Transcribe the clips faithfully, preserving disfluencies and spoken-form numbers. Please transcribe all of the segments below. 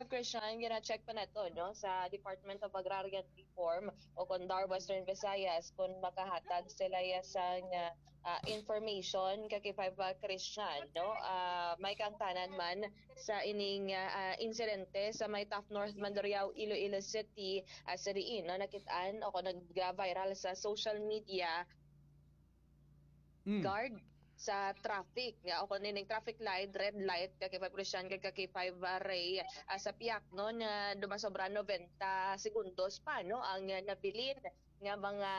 five Christian, gina-check pa na to, no, sa Department of Agrarian Reform o kung Dar Western Visayas kung makahatag sila ya sa uh, uh, information kay five Christian, no. Uh, may kangtanan man sa ining uh, insidente sa may Taft North Mandurriao, Iloilo City, uh, sa diin, no, nakitaan o kung nag-viral sa social media Mm. guard sa traffic nga ako nining traffic light, red light kay Papresyan kay kay five ray uh, sa piyak no na dumasobra ninety segundos pa no ang uh, nabilin nga mga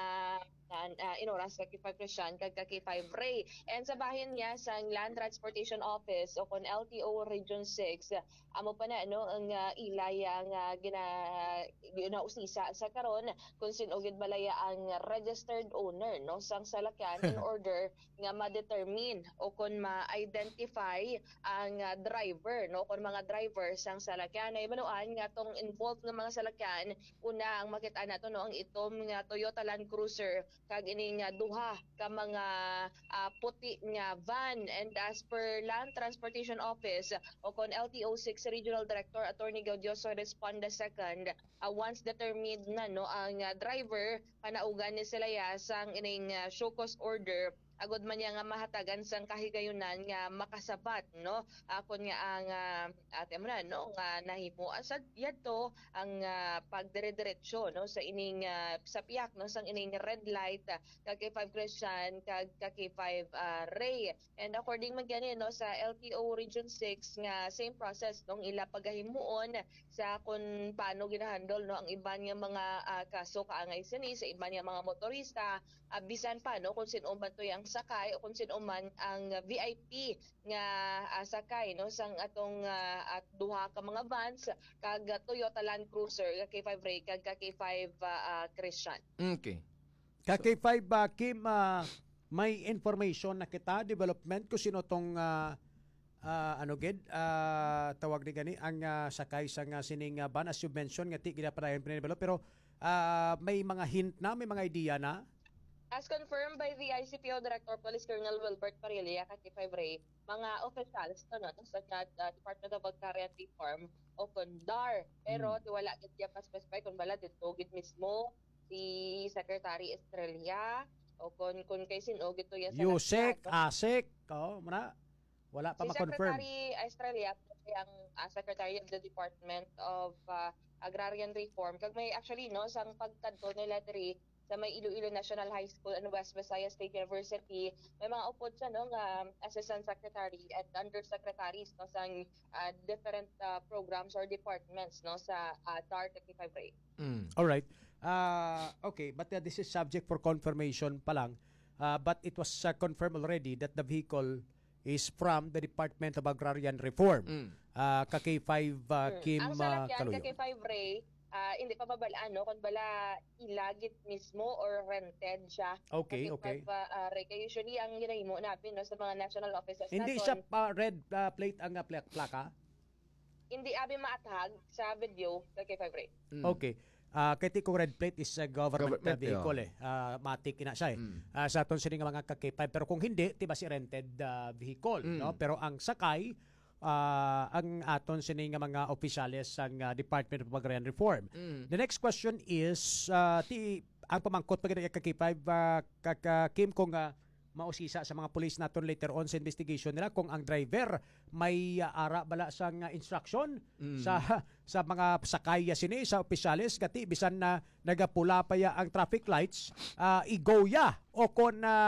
uh, inoras kay Papresyan kay kay five ray. And sa bahin niya sa Land Transportation Office o kon L T O Region six uh, amo pa na no ang uh, ilay ang uh, gina ginausisa sa karon kung sino gid balaya ang registered owner no sang salakyan in order nga ma-determine o kung ma-identify ang uh, driver no kung mga driver sang salakyan ay manuan nga tong involved nga mga salakyan. Una ang makita nato no ang itom nga Toyota Land Cruiser kag ining uh, duha ka mga uh, puti nga van. And as per Land Transportation Office o kung L T O six Regional Director Attorney Gaudioso Responda second, uh, once determined na no ang uh, driver panaugan ni sila ya sang ining uh, show cause order agod man niya nga mahatagan sang kahigayunan nga makasabat no akon nga ang uh, ate mo na no nga nahimo asad yadto ang uh, pagdire-diretso no sa ining uh, sa piyak no sang ining red light uh, kag K five Christian kag K five uh, Ray. And according man gani no sa L T O Region six nga same process nung ila pagahimuon sa kung paano ginahandle no ang iban nga mga uh, kaso kaangay sini sa iban nga mga motorista uh, bisan pa no kung sino man to yang sakay o kung sino man ang V I P nga uh, sakay no sang atong uh, at duha ka mga vans kag uh, Toyota Land Cruiser K five Ray kag K five uh, uh, Christian. Okay. Ka K five uh, Kim, uh, may information na kita development ko sino tong uh, uh, ano gid uh, tawag ni gani ang uh, sakay sa uh, sining uh, ban as you mentioned nga ti gina padayon develop pero uh, may mga hint na, may mga idea na. As confirmed by the I C P O Director Police Colonel Wilbert Parilla kag K five Ray, mga officials to no sa uh, Department of Agrarian Reform o kung D A R, pero Hmm. di wala gid ya pa specify kung bala dito gid mismo si Secretary Estrella o kung kung kay sino gito ya sa Yusek, no? Asik, oh, muna. Wala pa Si ma-confirm. Secretary Estrella ang uh, Secretary of the Department of uh, Agrarian Reform kag may actually no sang pagkadto nila diri sa may Iloilo National High School and West Visayas State University, may mga upod siya no nga assistant secretary at undersecretaries no sa uh, different uh, programs or departments no sa uh, D A R thirty-five Ray. Mm. All right. Uh, okay, but uh, this is subject for confirmation pa lang. Uh, but it was uh, confirmed already that the vehicle is from the Department of Agrarian Reform. Mm. Uh, ka K five uh, Hmm. Kim Ang uh, salakyan Kaluyo. kay five Ray, ah, hindi pa babalaan no kung bala ilagit mismo or rented siya. Okay, Kay okay. five, ah, Ray kay usually ang ginahimo natin no sa mga national offices Hindi naton, siya pa red uh, plate ang uh, pla- plaka. hindi abi maatag sa video kay five Ray. Mm. Okay. Uh, kaya ti kung red plate is a government, Government, uh, vehicle yeah. eh. Uh, matik na siya eh. Mm. Uh, sa aton sining mga ka K five. Pero kung hindi, tiba si rented uh, vehicle. Mm. No? Pero ang sakay, uh, ang aton sining mga opisyales ang uh, Department of Agrarian Reform. Mm. The next question is, uh, ti, ang pamangkot pa ka K five, uh, kaka Kim, kung uh, mausisa sa mga police naton later on sa investigation nila kung ang driver may uh, ara bala sang uh, instruction Mm. sa sa mga sakay ya sini sa opisyales gati bisan na nagapula pa ya ang traffic lights uh, igo ya o kon na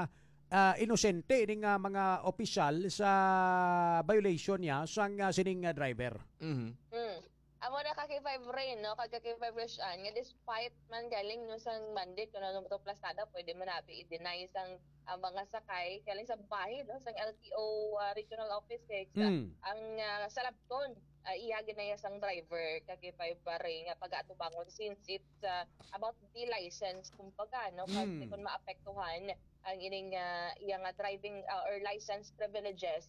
uh, inosente ning uh, mga opisyal sa violation ya sang uh, sining uh, driver. Mhm. Hmm. Amo na kay five Ray no kag kay five Rashan nga despite man galing no sang bandit kuno no to plastada pwede man napi i-deny sang ang mga sakay galing sa bahay no sang L T O uh, Regional Office six Mm. ang uh, salabton uh, iya ginaya sang driver kay five Ray nga pag-atubangon since it's uh, about the license kumbaga no kag Mm. kung maapektuhan ang ining uh, iya nga driving uh, or license privileges uh,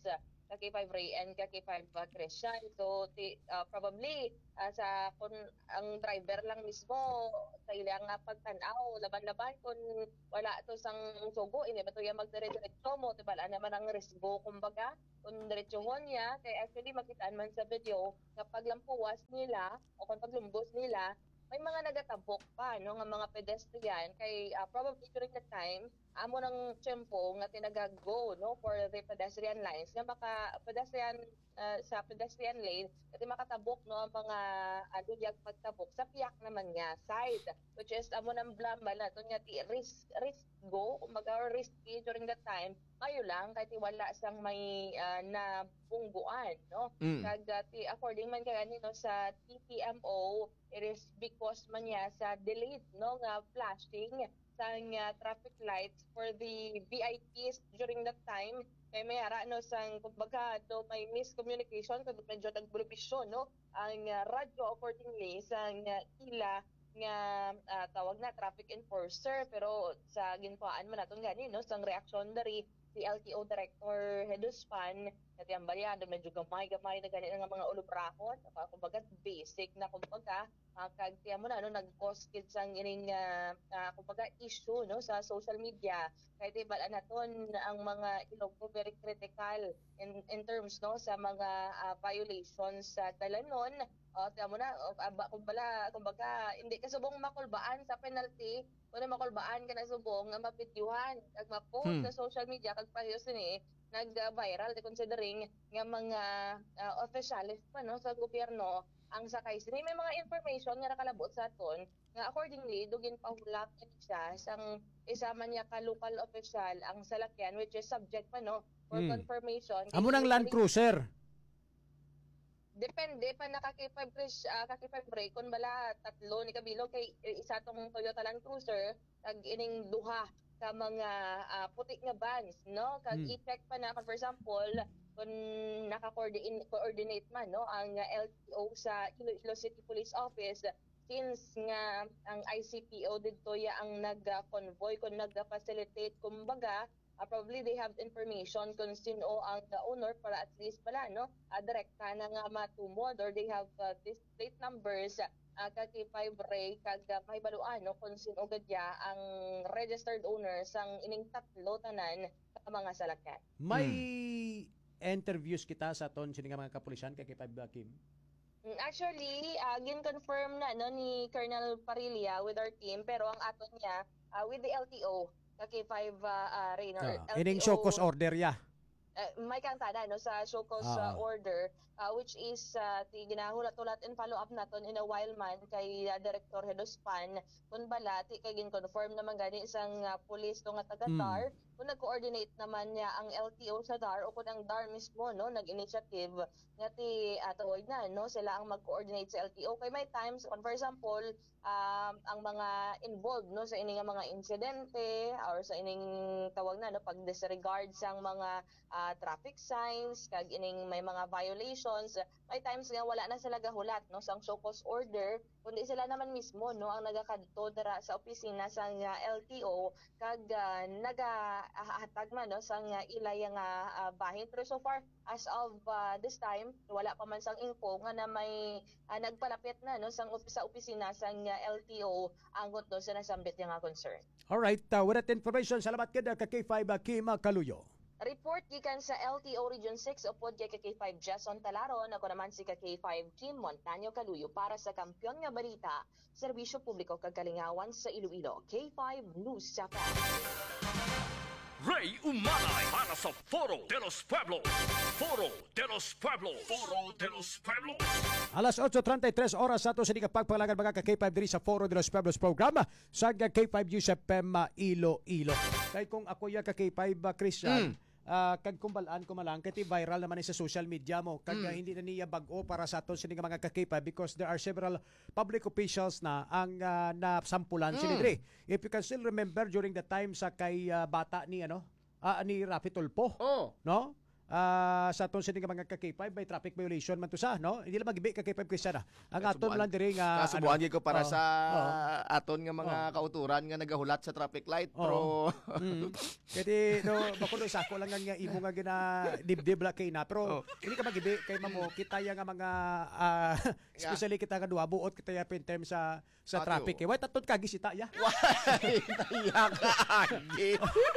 ka K five Ray and ka K five uh, Christian. So ti, uh, probably uh, sa kung ang driver lang mismo sa ilang nga pagtanaw laban-laban kung wala to sang sugo ini ba to ya magdire-diretso mo diba naman ang risgo kumbaga kung diretsohon niya kay actually makitaan man sa video kapag lampuwas nila o kung paglumbos nila may mga nagatabok pa no nga mga pedestrian kay uh, probably during the time amo ng tiyempo nga tinagago no for the pedestrian lines nga maka pedestrian uh, sa pedestrian lane kasi makatabok no ang mga ano uh, pagtabok sa piyak naman nga side which is amo nang blamba na to nga ti risk risk go umaga risky during that time mayo lang kay ti wala sang may uh, na bungguan no Mm. kag uh, ti according man kay no sa T P M O it is because man niya sa delayed no nga flashing sa nga traffic lights for the V I Ps during that time kay may ara no sang kumbaga do may miscommunication kag medyo nagbulubisyon no ang uh, radyo accordingly sa nga ila nga uh, tawag na traffic enforcer pero sa ginpaan man naton gani no sang reaction dari si L T O Director Heduspan at yung baryan medyo gamay-gamay na ganit nga mga ulubrahon kumbaga basic na kumbaga uh, kag tiyan mo na no nag-cause kid sang ining uh, uh, kumbaga issue no sa social media kay di bala naton ang mga Ilonggo very critical in in terms no sa mga uh, violations sa dalanon o tiyan mo na uh, kumbala kumbaga hindi kasubong makulbaan sa penalty kuno makulbaan ka na subong nga mapidyuhan kag ma-post Hmm. sa social media kag pahiyo sini nag-viral de considering nga mga uh, officials pa no sa gobyerno ang sakay sini may mga information nga nakalabot sa aton nga accordingly dugin pahulak siya sang isa man niya ka local official ang salakyan which is subject pa no for Hmm. confirmation Amo ng Land Cruiser. depende pa na kaki five uh, kaki five break kun bala tatlo ni kabilog kay isa tong Toyota Land Cruiser kag ining duha ka mga uh, puti nga vans no kag Hmm. i-check pa na kag for example kung naka-coordinate coordinate man no ang uh, L T O sa Iloilo City Police Office since nga ang I C P O didto ya ang nag-convoy kung nag-facilitate kumbaga uh, probably they have information kung sino ang uh, owner para at least pala no uh, direkta na nga matumod or they have uh, these plate numbers uh, kag five Ray kag uh, may baluan no kung sino gadya ang registered owner sang ining tatlo tanan ka mga salakyan. May interviews kita sa ton sini nga mga kapulisan kay kay Pab Kim. Mm, Actually, uh, gin-confirm na no ni Colonel Parilla with our team pero ang aton niya uh, with the L T O kay five uh, uh, Rain or Ah, L T O ining show cause order ya. uh, may kanta no sa show cause Ah. uh, order uh, which is uh, ti ginahulat-ulat and follow up naton in a while man kay uh, Director Hedospan kun bala ti kay gin-confirm naman gani isang uh, police to nga taga Mm. D A R kung nag-coordinate naman niya ang L T O sa D A R o kung ang D A R mismo no nag-initiative nga ti uh, tuod na no sila ang mag-coordinate sa L T O kay may times kung for example um, ang mga involved no sa ining nga mga insidente or sa ining tawag na no pag disregard sang mga uh, traffic signs kag ining may mga violations may times nga wala na sila gahulat no sang show cause order kundi sila naman mismo no ang nagakadto dara sa opisina sang uh, L T O kag uh, nagahatag man no sang uh, ilay nga uh, bahin pero so far as of uh, this time wala pa man sang info nga na may uh, nagpalapit na no sang op- sa opisina sang uh, L T O anggot do sa nasambit nga concern. All right, uh, with that information, salamat kada ka K five Kim Kaluyo. Report gikan sa L T O Region six upod kay K five Jason Talaron ako naman si K five Kim Montaño Kaluyo para sa Kampiyon nga Balita, Serbisyo Publiko kag Kalingawan sa Iloilo. K five News Japan. Ray Umanay para sa Foro de los Pueblos. Foro de los Pueblos. Foro de los Pueblos. Alas eight treinta y tres oras sa ato sa di kapagpangalagan mga ka K five diri sa Foro de los Pueblos program sa K five News F M Iloilo. Kay kung ako ya ka K five uh, Christian, ah, kag kumbalaan ko malang kay ti viral naman ni sa social media mo kag uh, hindi na niya bag-o para sa aton sini nga mga ka K five because there are several public officials na ang uh, nasampulan sini diri. If you can still remember during the time sa kay uh, bata ni ano ah, ni Rafi Tulpo, Oh. no? ah, sa aton sini nga mga ka K five may traffic violation man to sa, no? Hindi lang magibi ka K five Christian ah. Ang aton Nasubuan. lang diri nga Nasubuhan gyud ko para oh, sa oh. aton nga mga kauturan nga nagahulat sa traffic light Oo. pero Mm. Kaya no, bakulo sa ako lang nga imo nga gina dibdib la kay na pero Oh. hindi ka magibi kay mamo kita ya nga mga ah, especially kita nga duha buot kita ya in terms sa sa Patio. traffic. Eh, wait taton kagisita ya. why taya ka agi.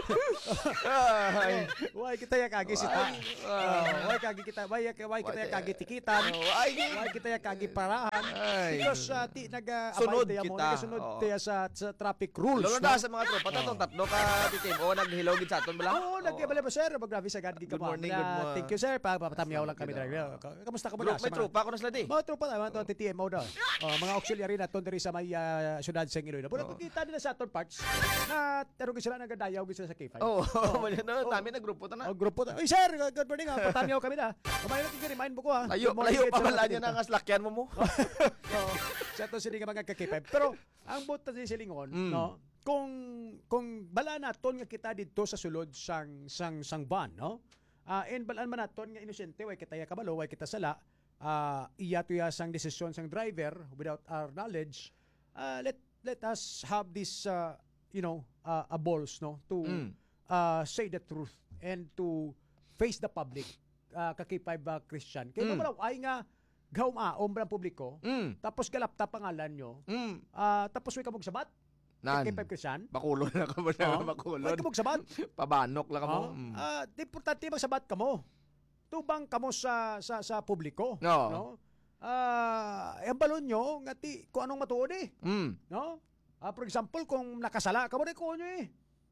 Ay. Why kita ya kagisita. Oh, why kagi kita why why kita ya Why- kagi tikitan. Oh, ay. Why kita ya kagi parahan. Ay. Because uh, ti naga Sunod abide mo kita. nagasunod Oo. tiya sa sa traffic rules. Lolo no? na sa mga tropa tatong tatlo ka titim o naghilog gid sa aton bala. Oo, oh, nagkibala mo sir. Mag-grabe sa gad Good morning, good morning. Thank you sir. Pa patamyaw lang kami driver. Kamusta ka mo Bro, na? may tropa ko na sila di. Mga tropa na, mga T M O daw. Oh, mga auxiliary na ton diri sa may uh, syudad sa Iloilo. Pero Oo. kita nila sa aton parts na pero sila nagadayaw gid sila sa K five. Oh, Oo. no, namin na grupo ta na. Oh, grupo ta. Oy sir, good morning. ah. Patamyaw kami na. Kumain natin remind mo ko ha. Layo, Good morning, layo good pa salamat wala dito. niya na nga slakyan mo mo. Oo. Sa aton sila nga mga ka K five. Pero ang buta sa silingon, Mm. no? Kung kung bala naton nga kita dito sa sulod sang sang sang van, no? Ah, and balaan man naton nga inosente way kita ya kabalo, way kita sala. Ah, iya to ya sang desisyon sang driver without our knowledge. Ah, let let us have this uh, you know, uh, a balls, no, to Mm. uh, say the truth and to face the public. Uh, ka K five uh, Christian. Kaya Mm. mm. ay nga gawmaom ang publiko. Mm. Tapos galapta pangalan nyo. Mm. Ah, tapos way kabog sabat. Nan. K five Christian. Bakulon na ka ba na Oh. bakulon? Way kabog sabat. Pabanok lang ka mo. Oh. Mm. Ah, di importante magsabat ka mo. Tubang kamo sa sa sa publiko, No. no? Ah, ang balon nyo nga ti kung anong matuod eh, Mm. no? Ah, for example, kung nakasala ka mo rin ko nyo eh.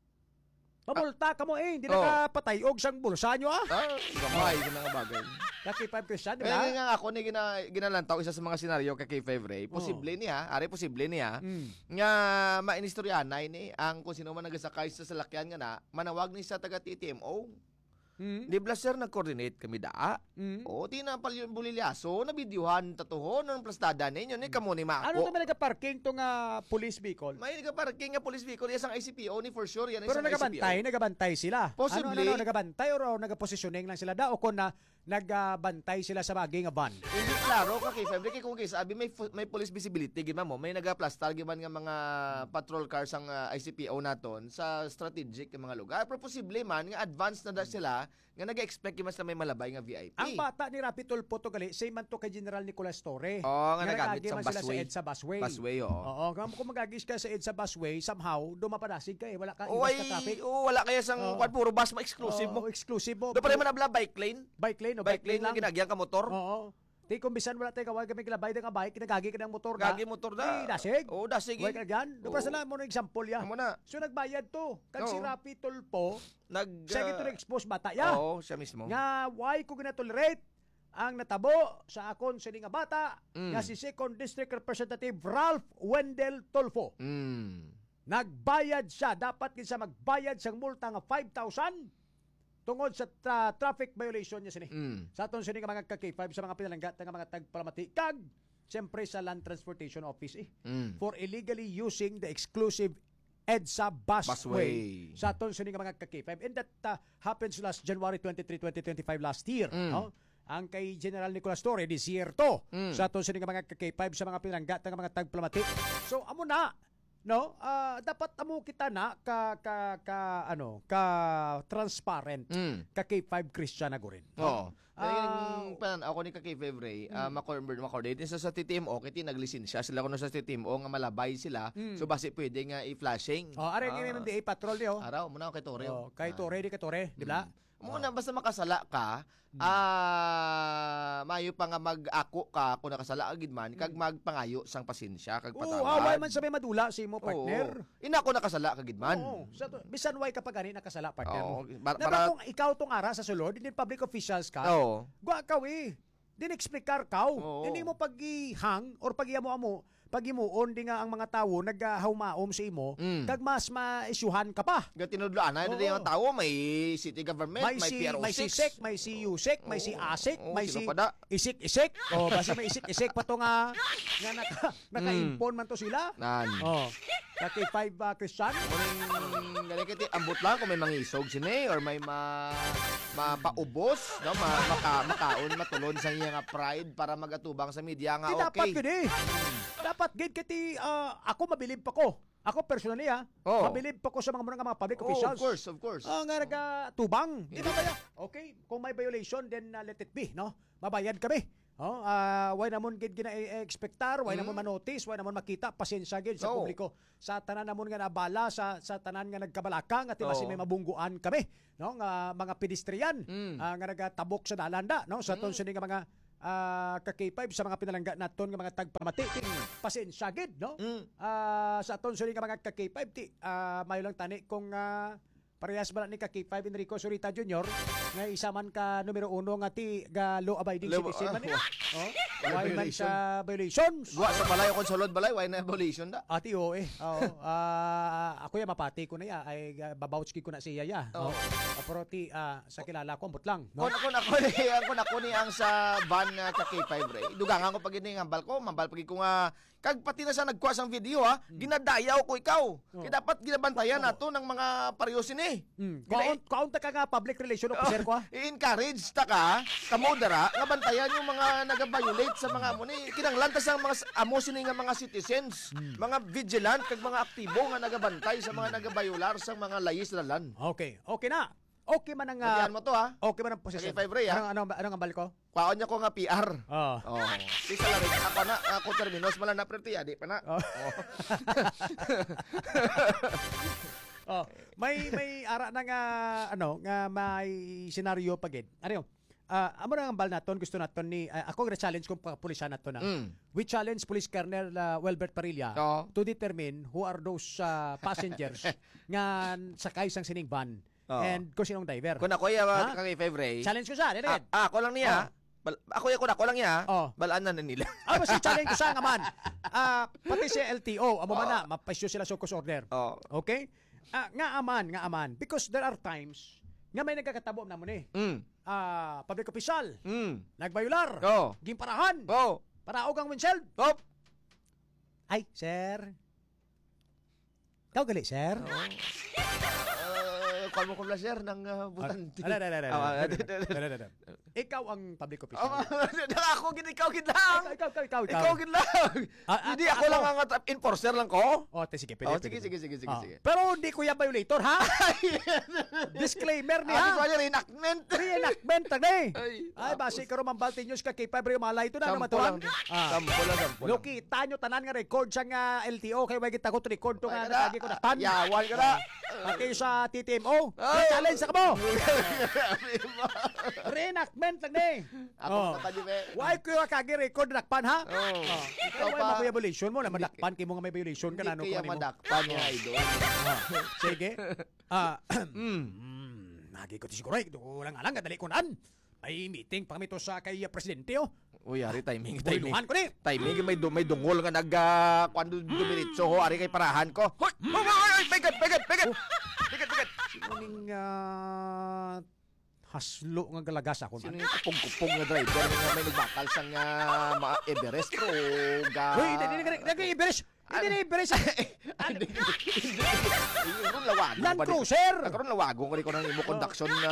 Mamulta ka mo eh, hindi Oh. nakapatayog sang bulsa nyo ah. Ah, gamay ko na nga bagay. Ka K five Christian, di Kaya ba? nga ako ni gina, ginalantaw isa sa mga senaryo kay K five Ray. Posible niya, ari posible niya Mm. nga mainistoryanay ni ang kung sino man nagasakay sa salakyan nga na manawag ni sa taga T T M O. Mm. Di ba sir nag-coordinate kami daa? Mm. O di na pala yung bulilyaso na videohan tatuhon ng plastada ninyo ni kamo ni Ano to Mako. ba nagka-parking to nga police vehicle? May nagka-parking nga police vehicle isang I C P O ni for sure yan Pero isang nagabantay, I C P O. nagabantay sila. Possibly. Ano, ano, ano, nagabantay or, or nagapositioning lang sila da o kung na nagabantay sila sa bagay nga van. Hindi klaro ka kay Febri kay kung kay sabi may fu- may police visibility gid mo may naga-plastar gid man nga mga patrol cars ang uh, I C P O naton sa strategic nga mga lugar. Pero posible man nga advance na da sila nga naga-expect gid man sila may malabay nga V I P. Ang bata ni Rapi Tulfo to gali, same man to kay General Nicolas Torre. Oo, nga nagamit nagagi sa man sila busway. sa EDSA busway. Busway, oo. Oo, kung, kung magagis ka sa EDSA busway, somehow, dumapadasig ka eh. Wala ka, O iwas ay, ka traffic. o wala kaya sang Oo. kwan puro bus mo exclusive mo. Oo, exclusive mo. Do pa rin man abla bike lane. Bike lane, o Bike lane lang ginagyan ka motor. Oo. Di kung bisan wala tayo kawag kami kilabay ng bike, kinagagi ka ng motor na. Gagi motor da. Di, dasig. Oo, dasig. Huwag ka dyan. Doon Oo. pa sila mo na example ya. Amo na. So nagbayad to. Kag si Oo. Rapi Tulfo, Nag siya gito uh, na-expose bata ya. Oo, siya mismo. Nga why ko ginatolerate ang natabo sa akon sini nga bata Mm. nga si Second District Representative Ralph Wendell Tulfo. Mm. Nagbayad siya, dapat kinsa magbayad sang multa nga five thousand tungod sa tra- traffic violation niya sini. Mm. Sa aton sini nga mga ka K five sa mga pinalanggat nga mga tagpalamati kag siyempre sa Land Transportation Office eh, Mm. for illegally using the exclusive EDSA busway. Busway. Sa aton sini nga mga ka K five, and that uh, happens last January twenty-third, twenty twenty-five last year, Mm. no? Ang kay General Nicolas Torre this year to. Mm. Sa aton sini nga mga ka K five sa mga pinalanggat nga mga tagpalamati. So amo na, no? Ah, dapat amo kita na ka ka ka ano, ka transparent. Mm. Ka K five Christian na rin. Oo. Ah, Yung pan ako ni Kay Febray, ah ma-coordinate sa sa T T M O kiti naglisensya sila kuno sa T T M O nga malabay sila. Mm. So basi pwede nga i-flashing. Oh, are Ah, ni man di patrol niyo. Araw mo na kay Torre. Oh, kay Torre di kay Torre, di ba? Muna basta makasala ka, ah mayo pa nga mag-ako ka kung nakasala agid man kag magpangayo sang pasensya kag Oo, patawad. away man sa may madula si mo partner. Oo. Ina ko nakasala kagid man. Oo, sa to, bisan way kapag gani nakasala partner. Oo. mo. Para, Na ba para kung ikaw tong ara sa sulod, hindi public officials ka. Oo. Gwa ka eh. Din explicar ka. Oo. Hindi mo pag-ihang or pag-iyamo-amo, pag-imuon di nga ang mga tao naghahumaom sa imo, Mm. kag mas ma-isyuhan ka pa. Ga tinudloan na Oo. yung tao may city government, may, May si P R O six. may si SEC, may si USEC, may si Oo. ASEC, Oo, may sino si pa da? Isik-isik. Oh, basi may isik-isik pa to nga nga naka, naka-impon man to sila. Nan. Oh. Kaki five uh, Christian. Muning gani kiti ambot lang kung may mangisog sini or may ma mapaubos, no, ma, maka, makaon matulon sa iya nga pride para magatubang sa media nga Di dapat okay. gid eh. Dapat gid kiti ah, ako mabilib pa ko. Ako personally ha, Oh. mabilib pa ko sa mga mga, mga public Oh, officials. of course, of course. Ah, nga nagatubang. Di ba kaya? Okay, kung may violation then uh, let it be, no? Mabayad kami. Oh, ah, why namon gid gina-expectar, why Mm. namon manotice, why namon makita, pasensya gid sa Oo. publiko. Sa tanan namon nga nabala sa sa tanan nga nagkabalaka nga basi Oo. may mabungguan kami, no? Nga mga pedestrian Mm. ah, nga nagatabok sa dalanda, no? Sa ton sini nga mga ah, ka K five sa mga pinalangga naton nga mga tagpamati. Ti, pasensya gid, no? Mm. Ah, sa aton sini nga mga ka K five ti ah, mayo lang tani kung ah, parehas ba ni ka K five Enrico Zurita Junior nga isa man ka numero uno nga ti ga law abiding Law- citizen man ah, eh. wa- Oh, Wala why man violation. sa violations? Guwa sa balay kon sulod balay why na abolition da. Ati o eh. Oo. Ah, ako ya mapati ko na ya ay uh, babauchki ko na siya ya. Oo. Oh. Ah, pero ti ah, sa kilala ko ambot lang, no? Kon ako ako ni ako ako ni ang sa van nga ka K five Ray. Dugangan ko pag ini ngambal ko, mambal pag ko nga kag pati na sa nagkuha sang video ha, ginadayaw ko ikaw. Kaya dapat ginabantayan nato ng mga paryosin eh. Mm. Kaun kaun ta ka nga public relation officer ko. ah. I-encourage ta ka, kamodara, nga bantayan yung mga nag-violate sa mga amo ni kinanglan ta sa mga amo sini nga mga citizens, mga vigilant kag mga aktibo nga nagabantay sa mga nagabiolar sa mga layis lalan. Okay. Okay na. Okay man ang ah, Sabihan mo to ha. okay man ang posisyon. K five Ray, ah. Ano ano ano ang bal ko? Kwaon niya ko nga P R. Oh. Oh, di sa larin ako na ako terminos mala na preti di pa na. Oh. Oh, may may ara na nga ano nga may senaryo pagid. Ano yun? Ah, amo na ang bal naton gusto naton ni ah, ako nga challenge kung pulisan naton na. Mm. We challenge Police Colonel uh, Welbert Parilla Oo. to determine who are those uh, passengers nga sakay sang sining van Oo. and kung sinong driver. Kun ako ya Ha? ka K five Ray. Challenge ko siya, Ah, Red. ah, ako lang niya. Bal- ako ya kun ako lang niya. Oh. Balaan na nila. Ah, basta challenge ko siya nga man. Ah, pati si L T O, amo man na, mapasyo sila sa cause order. Oh. Okay? Ah, nga aman, nga aman. Because there are times nga may nagkakatabo na mo ni. Mm. Ah, public official, Mm. nagbayular, Oh. gimparahan, Oh. paraog ang windshield. Hop. Ay, sir. Ikaw gali, sir. Uh, Kuan mo ko sir ng uh, butante. Ala, ala, ala, ala. Ah, Ala, ala, ala, ala. Ikaw ang public official. Oh, ako gid ikaw gid lang. Ikaw, ikaw, ikaw, ikaw. Ikaw gid lang. Ah, ah, Hindi ako ako. lang ang at- enforcer lang ko. Oh, te, sige, pwede, Oh, pwede, sige, pwede. sige, sige, sige, Ah, sige. Pero hindi ko yan violator, ha? Disclaimer ni, Ano ko ha? niya reenactment? Reenactment, tagni. Ay, Ay, basi ka rumambal tinyo ka kay Fabre malay ito na naman Sampo lang. Ah. Sampo lang, sampo lang. Loki, tanyo tanan nga record sa nga L T O kay wagi ta ko to record to nga Ay, kada. natagi ko na tan. Yawan ka na. Pati sa T T M O. Ay. Challenge sa kamo. Reenactment lang ni. Ako Oh. nakadyo be. Why ko yung kagi record nakpan ha? Oh. Oh. Ikaw Ikaw pa. pa kuya violation mo na madakpan kay mo nga may violation ka Hindi na no kaya kunin mo. madakpan niya, idol. Ah, sige. Ah, Mm. mm, nagi ko ti siguro eh. Do lang alang kadali ko nan. May meeting pa kami to sa kay uh, presidente oh. Uy, ari timing, timing. Buluhan ko ni. Timing may du- may dungol nga nag uh, kwando dumiritso ho ari kay parahan ko. Hoy! Hoy! Hoy! Pegat! Pegat! Pegat! Pegat! Pegat! Sinuning uh, haslo nga galagas ako Sino man. yung kupong-kupong na driver nga may nagbakal sa nga mga Everest o ga... Hoy, hindi hindi hindi Iberes. Hindi na Iberes. Hindi, hindi. Karon lawago. Land Cruiser. Karon lawago ko rin ko ng imo conduction na...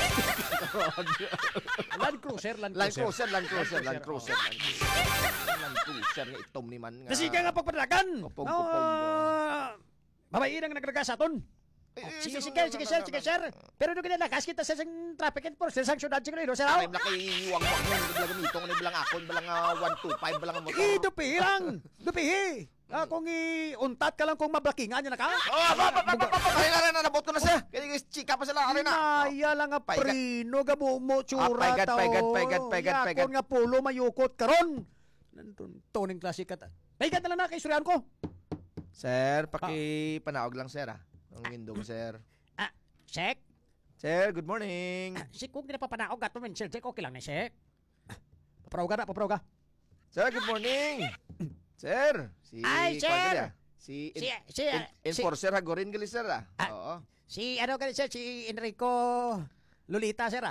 Land Cruiser, Land Land Cruiser. Cruiser, Land Cruiser, Land Cruiser. Land Cruiser. Land Cruiser nga itom ni man nga. Kasi ka nga pagpadagan. Kupong-kupong. Ah, babae nang naglalagas aton. Eh, Sige, eh, sige, sige, sir, sige, sir. Pero doon kinalakas kita sa sang traffic enforcement, sang syudad siguro, sir. Ay, laki wang-wang mo. Bigla gamito ko na bilang akon, bilang ah, one two five, bilang ang motor. I, dupihi lang. Dupihi. Ah, kung i-untat ka lang kung mablakingan niya na ka. Oh, ba, ba, ba, ba, ba, ba, kaya na nabot ko na siya. Kaya guys, chika pa sila, ari na. Inaya lang nga Paigat. prino, gabo mo, tsura, Ah, paigat, tao. paigat, paigat, paigat, paigat. Yakon nga pulo, mayukot, karon. Nandun, toning klase ka. Paigat na lang na, kay istoryan ko. Sir, paki panaog lang, sir, ah. Ang window, sir. Ah, Sek? Sir, good morning. Si kung pinapapanaog ka to, men, Sek, okay lang na, Sek. Paparaw ka na, paparaw ka. Sir, good morning. Sir, si... Ay, sir! Kwan gali, ah. Si... Si, en- si, en- si, Enforcer Hagorin gali, sir, ah. Ah. Oo. si, ano ka, Sir, si Enrico Lolita, Sir, ah.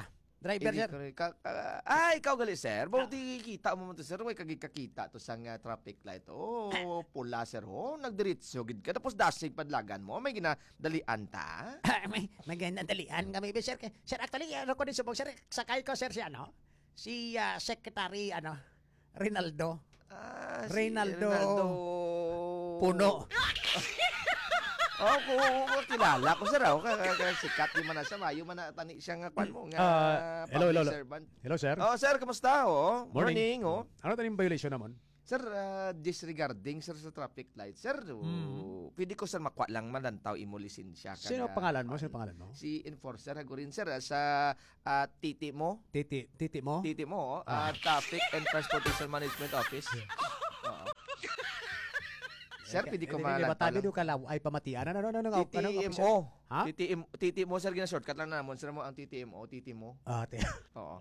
Driver, Hindi sir. ko rin ka- ka- ay, ikaw gali, sir. Buti kita mo mo to, sir. Way kagikakita to sa nga traffic light. Oh, pula, sir. Oh, nagdiritso gid ka. Tapos dasig padlagan mo. May ginadalian ta. may magandalian kami, sir. Sir, actually, ano ko din subong, sir, sakay ko, sir, si ano, si ah, Secretary, ano, Rinaldo Ah, si Reynaldo Reynaldo Puno. Oh, ko ko- kilala ko, sir. Oh, Ka- ka- ka- sikat di man na siya. Mayo man na tani siya nga kwan mo nga Ah, hello, public hello, hello. servant. Hello, sir. Oh, sir, kamusta? Oh, Morning. morning, oh. Ano taning violation naman? Sir, ah, disregarding sir sa traffic light. Sir, oh, pwede ko sir makwa lang malantaw imo lisensya. Hmm. Sino kada- pangalan mo? Sino pangalan mo? Si enforcer Hagurin sir ah, sa ah, titi mo. Titi, titi mo? Titi mo, oh, ah, Traffic and Transportation Management Office. Oo. Sir, pwede ko malantaw Matabi lang. do ka law ay pamatian. Ano, ano, ano, ano, ano, officer? T T M O. Ha? T T M T T M O sir gina shortcut lang na namon sir mo ang T T M O, T T M O. Ah, te. Oo.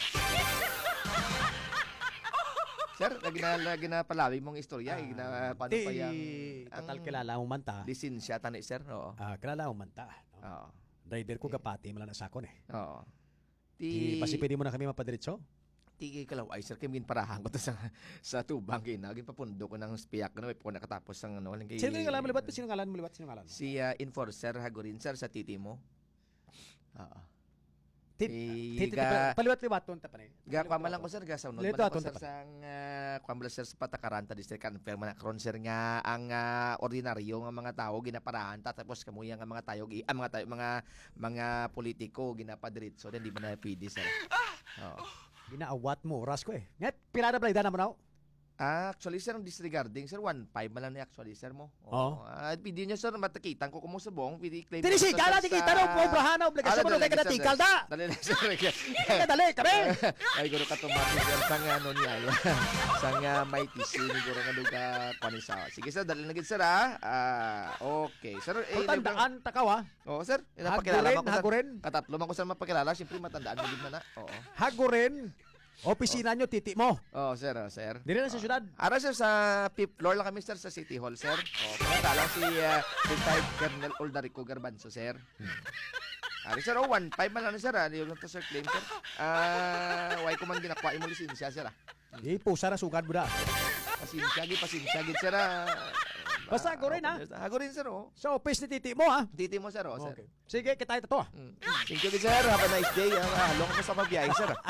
Sir, lagi na lagi na palawi mong istorya, eh, na paano Ti, pa yang total kilala mo man ta. lisensya tani sir, oo. Ah, kilala mo man ta. No? Oo. Driver ko kapati mala na sakon eh. Oo. Ti, Ti pasi pwede mo na kami mapadiretso? ti kalaw ay sir kim parahan ko to sa sa tubang kay naging papundo ko ng spiyak na may po nakatapos ang ano lang kay Sino yung ngalan mo libat? Sino ngalan mo libat? Sino ngalan mo? si ah, enforcer Hagurin sir sa titi mo. Oo. Tit, Eh, tit, ga- paliwat-liwat ton ta pa ni. Ga kwa man lang ko sir ga sa unod Lito, man ko aton sir tapat. sang uh, kwa man sir sa Patakaranta district confirm man karon sir nga ang ah, ordinaryo nga mga tao ginaparahan ta tapos kamuya nga mga tayo gi- ah, mga tayo mga mga politiko ginapadiretso then di ba na pwede sir. Oo. Ginaawat mo oras ko eh. Ngat pirada balay na mo na. Ah, actually sir, ang disregarding sir, one five man lang ni actually sir mo. Oo. Ah, pwede niya sir, matakitan ko kumo subong, pwede claim. Tini si kala ti kita no po brahana obligasyon mo kay kada tikal da. Dali na sir. Kaya dali kami. Ay guro ka tumati sir sa nga ano niya. Sa nga may T C ni guro nga duga panisa. Sige sir, dali na gid sir ah. Ah, okay. Sir, eh Tandaan takaw ha. Oh, sir, napakilala Hagurin, mo ko sir. hagurin. Katatlo man ko sir mapakilala, siyempre matandaan mo gid man na. Oo. Hagurin. Opisina nyo titi mo. Oh, sir, oh, sir. Dili na sa syudad. Ara sir sa fifth floor lang kami sir sa City Hall sir. Oh, pumunta lang si uh, retired Colonel Oldarico Garbanzo sir. Ari sir, oh, one five man lang sir. Ano yung to sir claim sir? Ah, why ko man ginakuha mo lisensya sir ah. Di pusa na sugad mo da. Pasinsya gid, pasinsya gid sir ah. Basta hagurin, ha? Hagurin sir oh. Sa office ni titi mo ha. Titi mo sir oh sir. Okay. Sige, kita ito ah. Mm. Thank you good, sir. Have a nice day. Ah, halong ko sa pagbiyahe sir. ah.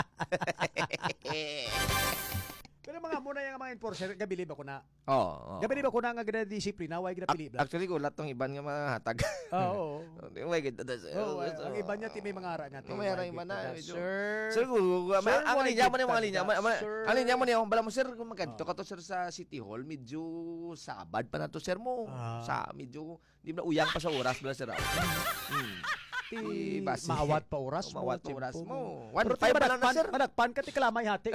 Pero mga muna yung mga enforcer, gabilib ako na. Oo. Oh, Gabilib ako na nga gina disiplina, way gina pilib. Actually, gulat tong iban nga mga hatag. Oo. Oh my God. Oh, ang iba niya ti may mga ara nga. ti. May ara iba na, Sir. medyo- Sir, gu- Sir, ang why linya mo did ni mga that, linya mo. ma- sir? Ang linya mo ni bala mo sir, kung magkanto Oh. ka to sir sa City Hall, medyo sabad pa na to sir mo. Ah. Sa medyo di ba uyang pa sa oras bala sir. ah. Hmm. Ti, Di basi. maawat pa oras mo. Maawat pa timpo oras mo. Pero One ti five pa lang na managpan, sir. managpan ka ti kalamay hati.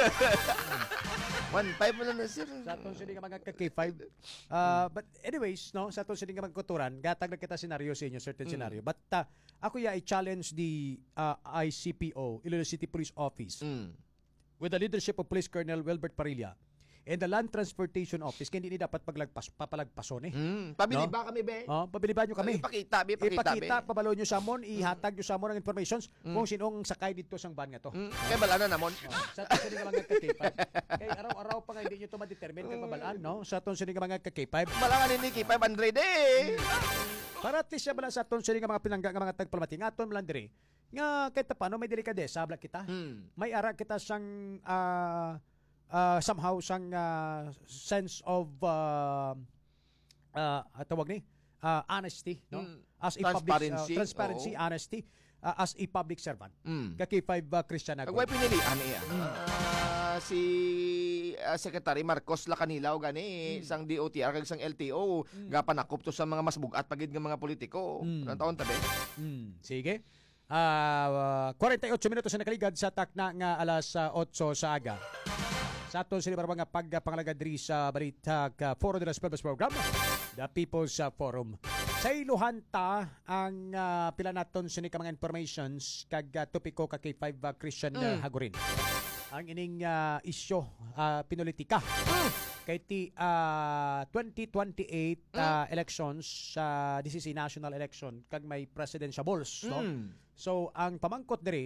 One five mo lang na sir. Sa atong sini nga mga K five. Uh, but anyways, no, sa atong sini nga magkuturan, gatag na kita senaryo sa inyo, certain Mm. scenario. But uh, ako ya i-challenge the uh, I C P O, Iloilo City Police Office, Mm. with the leadership of Police Colonel Wilbert Parilla and the Land Transportation Office, kaya hindi dapat paglagpas, papalagpason eh. Mm. Pabili No? ba kami be? Oh, pabiliban nyo kami. Ipakita, be, ipakita, Ipakita, be. pabalo nyo sa amon, ihatag nyo sa amon ang informations kung sinong sakay dito sang van nga to. Mm. Kaya bala na namon. Oh, sa atong sini nga mga K five. Kay araw-araw pa nga hindi nyo to ma-determine kung mabalaan, no? Sa atong sini nga mga K five. Bala nga ni five hundred eh. Para at least siya bala sa aton sila nga mga pinangga nga mga tagpalmati nga aton malang diri nga kahit paano may delikadesa sabla kita. Hmm. May ara kita sang ah, ah, somehow sang ah, sense of uh, uh, tawag ni ah, honesty, no? Hmm. As a Transparency, public uh, transparency, oo. honesty ah, as a public servant. Mm. Kaki five uh, Christian ako. Agway pinilian niya. Ah, si ah, Secretary Marcos Lacanilaw gani isang D O T R kag isang L T O gapanakop to sa mga mas bugat pagid nga mga politiko. Mm. Anong taon tabi? Mm, sige. Ah, forty-eight minutos na nakaligad sa takna nga alas uh, eight sa aga. Sa aton sila mga pagpangalagad diri sa balita ka Foro de las Pueblas program, The People's uh, Forum. Sa iluhan ta ang uh, pila naton sini ka mga informations kag uh, topiko ka K five uh, Christian uh, Hagurin. Ang ining uh, isyo uh, pinulitika. Kay ti uh, twenty twenty-eight uh, elections sa uh, D C C national election kag may presidential balls, no? Mm. So ang pamangkot diri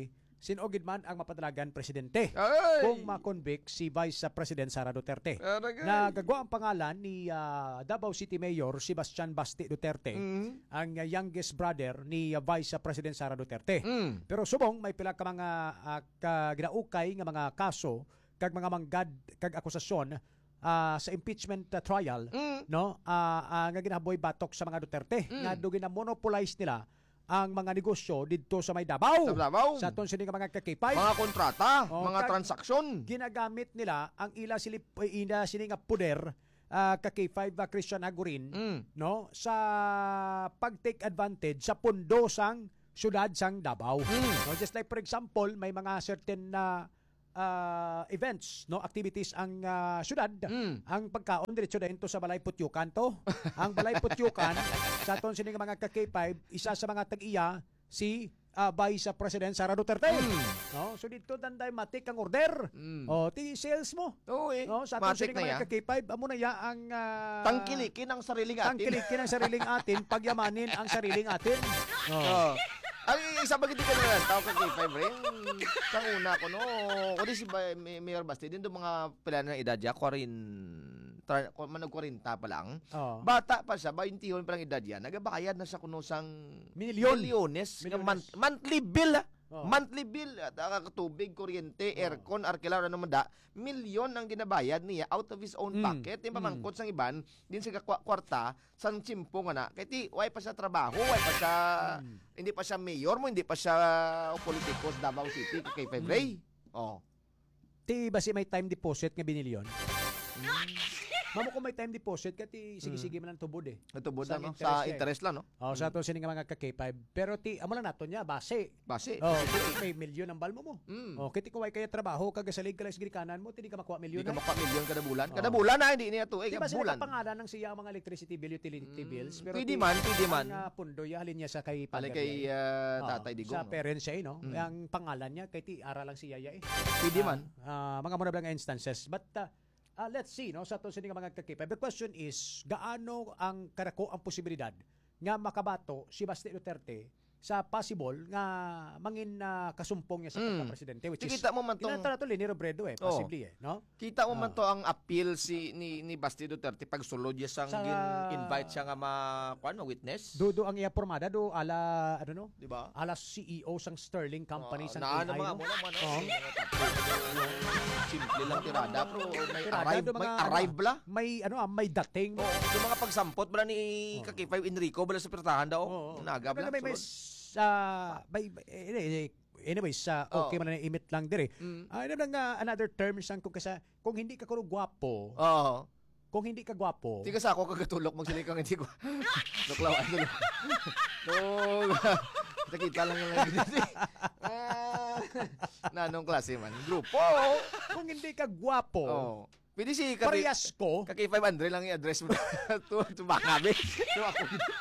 sinugid man ang mapadalagan presidente Ay! kung ma-convict si Vice President Sara Duterte. Aragay. Nagagawa ang pangalan ni ah, Davao City Mayor Sebastian Basti Duterte, Mm. ang ah, youngest brother ni ah, Vice President Sara Duterte. Mm. Pero subong may pila ka mga ah, ka, ginaukay nga mga kaso kag mga manggad kag akusasyon ah, sa impeachment ah, trial, Mm. no? Ah, ah, nga ginaboy batok sa mga Duterte Mm. nga do gina-monopolize nila ang mga negosyo didto sa may Davao. Sa Davao. Sa aton sini nga mga kakipay. Mga kontrata, Oh, mga kag- transaksyon. Ginagamit nila ang ila silip ina sini nga puder uh, ka K five uh, Christian Agurin, Mm. no, sa pag-take advantage sa pundo sang syudad sang Davao. Mm. No, just like for example, may mga certain na uh, events, no, activities ang uh, syudad. Mm. Ang pagkaon diretso dayon to sa Balay Putyukan to. Ang Balay Putyukan sa aton sini nga mga ka K five, isa sa mga tag-iya si uh, Vice President Sara Duterte. Mm. No, so dito danday matik ang order. Mm. O, ti sales mo. Oo eh. No, sa aton Matik sini na nga ya. mga ka K five, amo na ya ang uh, Tangkilikin ang sariling atin. tangkilikin ang sariling atin, pagyamanin ang sariling atin. No. Oh. Ang isa ba hindi ka na tao ka kay five rin? Sa una ko no. O di si Ba- May- Mayor Basti din do mga pila na edad ya, kwarin tra- kwa- manag kwarenta pa lang. Oh. Bata pa siya, twenty-one pa lang edad yan. Nagabayad na siya kuno sang Milyon. milyones, nga Milyones. month- monthly bill. ah. Oh. Monthly bill, at uh, tubig, kuryente, Oh. aircon, arkelaw, ano man da, milyon ang ginabayad niya out of his own Mm. pocket. Yung pamangkot sang iban, din sa kwa- kwarta, sang chimpo nga na. Kaya ti, way pa siya trabaho, way pa siya, Mm. hindi pa siya mayor mo, hindi pa siya politikos, Davao City, kay Five Ray. Oh. Ti basi may time deposit nga binili yon. Mamo ko may time deposit kati sige-sige man ang tubod eh. Natubod Sa na, no? interest Sa niya eh. interest lang, no? Oh, sa aton sini nga mga ka K five. Pero ti amo lang nato niya base. Base. Oh, kiti may milyon ang balmo mo. Mm. Oh, kiti ko way kaya trabaho kag salig ka lang sa girikanan mo, ti di ka makuha Hindi milyon. ka na. maka milyon kada bulan. Oh. Kada bulan na, hindi niya to. Eh, Di ba kada sila bulan. pangalan ng siya ang mga electricity bill, utility Mm, bills, pero pwede ti- man, pwede man. Ang uh, pundo ya halin niya sa kay Pali Padre kay niya, eh. ah, Oh, Tatay Digong. sa no? parents siya, eh, no? Mm. Ang pangalan niya kay ti ara lang siya ya eh. Pwede Ah, man. ah, mga muna lang instances. But uh, uh, let's see, no, sa to sini nga mga kakipay. The question is, gaano ang karako ang posibilidad nga makabato si Basti Duterte sa possible nga mangin na kasumpong niya sa Mm. pagka-presidente, which is Kita mo man tong tinatara to Leni Robredo eh, Oo. possibly eh, no? kita mo man Ah. to ang appeal si ni ni Basti Duterte pag sulod niya sang Sa- gin-invite siya nga ma kuan witness. Do do ang iya pormada do ala ano no? Di ba? Ala C E O sang Sterling Company sang na A I, mga no? mo naman. Oo. Simple lang tirada pero may Tirada, arrive, do may mga- arrive bla. May ano ah, may dating. Oo, yung mga pagsampot bala ni Oo. Kakipay Enrico bala sa pirtahan daw. Oo. Naga bla. May may sa may may- anyways sa Oo. okay man na imit lang dire. Mm. Ah, ano lang nga another term sang kung kasa kung hindi ka kuno gwapo, Oo. kung hindi ka gwapo. Di ka sa ako kagatulok magsilikang hindi ko. Nuklaw ay tulok. No. Kita lang lang dito. Ah. Na anong klase man? Grupo. Kung hindi ka gwapo, Oh. Pwede si Kaki parehas ko. Kaki five hundred lang i-address mo. Tu tu bakabe. Tu ako.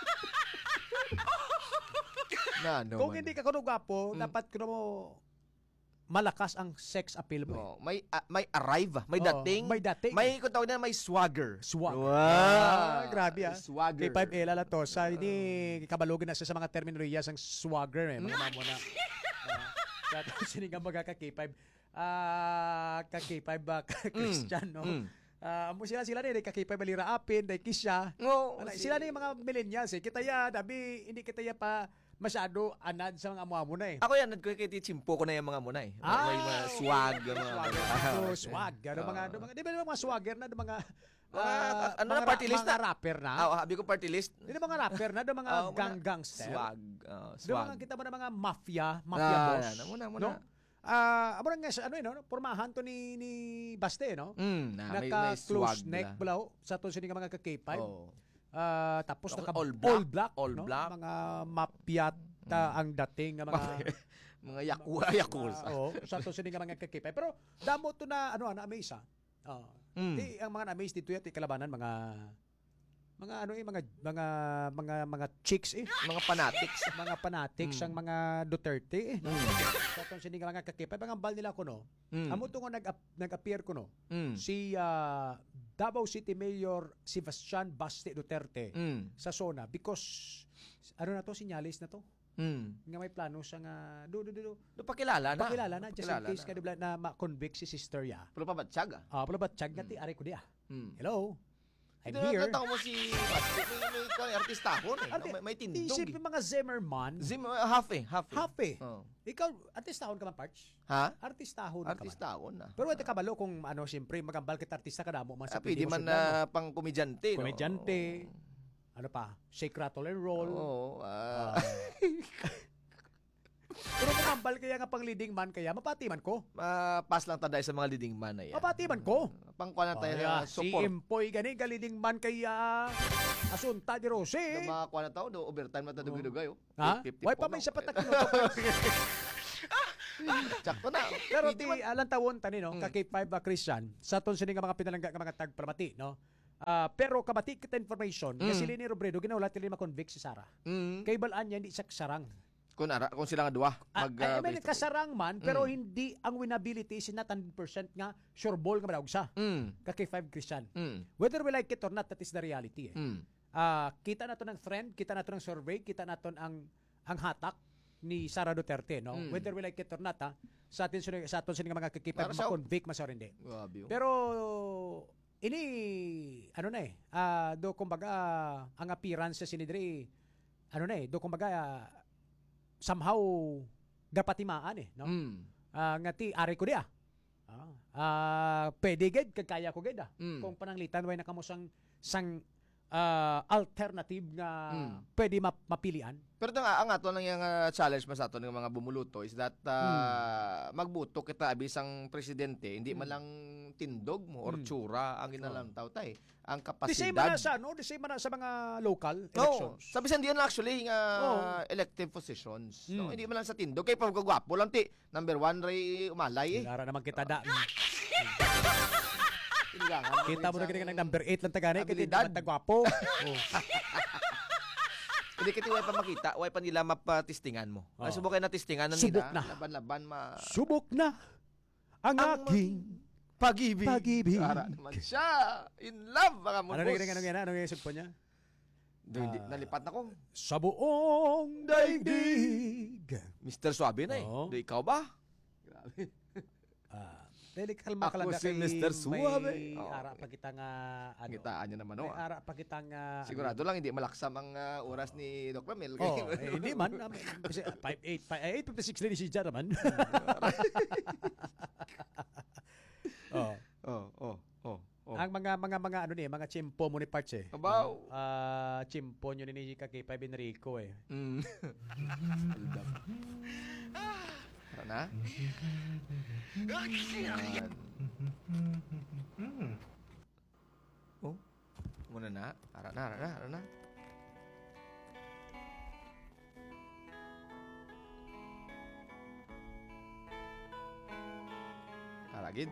Na ano Kung man. hindi ka kuno gwapo, Mm. dapat kuno mo malakas ang sex appeal mo. eh. Oh, may ah, may arrive, ah, may Oo, dating. may dating. May kung tawag na may swagger. Swag. Wow. Ah, grabe, ah. Swagger. K five L ala to sa ini kabalugin na siya sa mga terminolohiya sang swagger eh mga mamo na. Uh, sa sini nga mga ka K five ah ka K five ba ka Christian no. Mm. Ah, amo sila sila ni ka K five balira apin dai kisya. No, Wala, si- sila ni mga millennials eh. Kita ya dabi hindi kita ya pa masyado anad sa mga amo na eh. Ako yan, nagkuha kay Chimpo ko na yung mga munay. Ah, may mga swag, yung mga swag. Ah, Oh, swag. Ano Oo. mga, ano mga, di ba mga swagger na, do mga, Ah, ah, ano na, mga, party list mga na? rapper na? Ah, oh, habi ko party list. Di na mga rapper na, do mga Ah, muna. gang gangster. Swag. ah, Do mga swag. kita mo na mga mafia, mafia Ah, boss. na, muna, muna. No? Ah, amo nga sa ano eh, no? Pormahan to ni ni Baste, no? Mm, na, may, may Naka-close swag neck nila. bulaw sa to sini nga mga ka K five. Oh. Ah, tapos All naka black. all black, All no? black. Mga mapyata ang dating nga mga mga yakura, yakuza. mga- Oo, sa to sini nga mga ka K five. Pero damo to na ano na amaze ah. Oh. Mm. Di ang mga na-amaze dito yati kalabanan mga mga ano eh mga mga mga mga chicks eh. Mga fanatics. Mga fanatics Mm. ang mga Duterte eh. No? Mm. Sa itong sini nga mga kakipay, mga bal nila ko no. Mm. Amo to nga nag nag-appear ko no. Mm. Si ah, Davao City Mayor Sebastian Basti Duterte Mm. sa SONA because ano na to sinyalis na to. Hmm. nga may plano siya nga do do do, do Do pakilala na. pakilala na just in Pakilala case na. kadibla na ma-convict si sister ya. Pero pa batsyag ah. Ah, pala ba tiyag nga ti ari ko dia. Hmm. Hello. I'm Ito here. na mo si Basti. May, may, may artistahon eh. Arte- May, may tindog. Isip eh. yung mga Zimmerman. Zim, uh, half eh. Half eh. Half eh. Oh. Ikaw, artistahon ka man, Parch? Ha? Artistahon ka man. Artistahon na. Pero wala kabalo kung ano, siyempre, magambal kita artista ka na mo. Man Ah, sa pwede man na pang komedyante. No? Komedyante. Ano pa? Shake, rattle, and roll. Oo. ah. Ah. Pero magambal kaya nga pang leading man kaya, mapati man ko. Ma-pass lang taday sa mga leading man na yan. Mapati man ko. Pangkuha na tayo Kaya, na si support. Empoy gani, ka leading man kaya. Asunta di Rose. Na mga kuha na tao, do overtime na tayo dugay oh. Ha? Why pa may sapat na kinutok? Sakto na. Pero Pwede ti man. alang tawon tani no, Mm. ka K five ba Christian, sa ton sini nga mga pinalangga nga mga tagpramati no. Ah, pero kabati kita information, nga Mm. sila ni Robredo ginawala tili ma-convict si Sara. Mm. Kay balaan niya hindi siya sarang. Kung, ara, kung sila nga duwa. Ah, Mag, I uh, mean, face to face. kasarang man, pero Mm. hindi ang winability is not one hundred percent nga sure ball nga madawag sa. Mm. Ka K five Christian. Mm. Whether we like it or not, that is the reality eh. Mm. Ah, kita nato ng trend, kita nato ng survey, kita nato ang ang hatak ni Sara Duterte no. Mm. Whether we like it or not ha, sa atin sino sa aton sino nga mga kakipag Para sa- ma-convict mas or hindi. Grabe oh. Pero ini ano na eh, ah do kumbaga ang appearance sa sinidri ano na eh, do kumbaga ah, somehow gapatimaan eh, no? Mm. Ah, nga ti ari ko dia. Ah, ah pwede gid kag kaya ko gid ah. Mm. Kung pananglitan way nakamo sang sang ah, alternative nga Mm. pwede map- mapilian. Pero ito nga, ang ato lang yung uh, challenge mas ato ng mga bumuluto is that uh, magbuto kita abisang presidente, hindi man lang tindog mo or Mm. tsura ang ginalantaw tay. Ang The same kapasidad. man sa ano, the same man sa mga local No, elections. sabi sa diyan actually nga Oo. elective positions. No, Mm. hindi man lang sa tindog kay pagkagwapo lang ti. Number one ray umalay eh. Lara naman kita da. Tinigangan Kita mo na rin kita sa- ng number eight lang tagani kay Abilidad. hindi tagwapo. Oh. Hindi kiti way pa makita, way pa nila mapatistingan mo. Oo. Oh. Subukan na tistingan na Subok nila. na. Laban-laban ma Subok na ang, Ang aking pag-ibig. pag-ibig. Para naman siya. In love, mga Ano mulbos. rin ano yan? Ano yung sugpo niya? Do, hindi, Ah. nalipat na ko. Sa buong daigdig. mister Suabe na eh. Oo. Do ikaw ba? Grabe. Ah, dili kalma Ako kalaga si kay Mister Suave. May Oo. ara pa kita nga ano. Kitaan niya naman, May oh. ara pa kita nga Sigurado lang, hindi malaksam ang ah, oras ni Doc Ramel. Oh, eh, hindi man. Um, Kasi five eight, eight fifty-six na ni si Jan naman. oh. Oh, oh, oh, oh. Ang mga mga mga ano ni, mga chimpo mo ni Parts eh. Abaw. Ah, chimpo nyo ni Ka K five Enrico eh. Mm. Aldab. Tara na. Yan. Oh, muna na. Ara na, ara na, ara na. Aragid.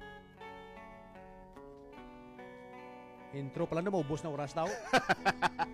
Intro pala na maubos na oras daw.